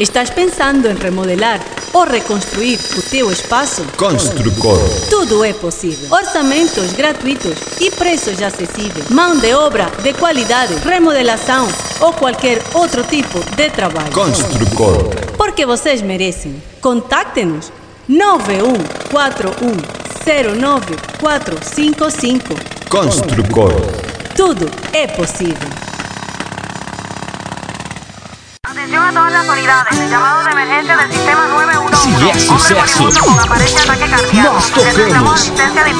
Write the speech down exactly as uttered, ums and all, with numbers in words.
Estás pensando em remodelar ou reconstruir o teu espaço? Construcor. Tudo é possível. Orçamentos gratuitos e preços acessíveis. Mão de obra de qualidade, remodelação ou qualquer outro tipo de trabalho. Construcor. Porque vocês merecem. Contacte-nos nove um quatro um zero nove quatro cinco cinco. Construcor. Tudo é possível. Atención a todas las unidades. El llamado de emergencia del sistema nueve uno uno. Si es suceso, Hombre moribundo con aparente ataque cardíaco. nos tocamos. Necesitamos asistencia de